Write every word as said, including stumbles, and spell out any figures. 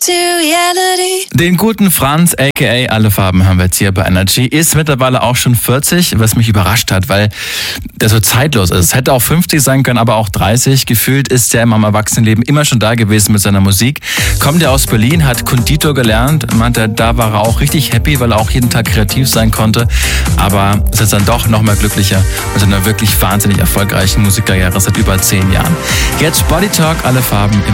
Den guten Franz, aka Alle Farben, haben wir jetzt hier bei Energy. Ist mittlerweile auch schon vierzig, was mich überrascht hat, weil der so zeitlos ist. Es hätte auch fünfzig sein können, aber auch dreißig. Gefühlt ist er im Erwachsenenleben immer schon da gewesen mit seiner Musik. Kommt er aus Berlin, hat Konditor gelernt, meinte, da war er auch richtig happy, weil er auch jeden Tag kreativ sein konnte. Aber ist jetzt dann doch noch mal glücklicher mit einer wirklich wahnsinnig erfolgreichen Musikkarriere seit über zehn Jahren. Jetzt Body Talk, Alle Farben im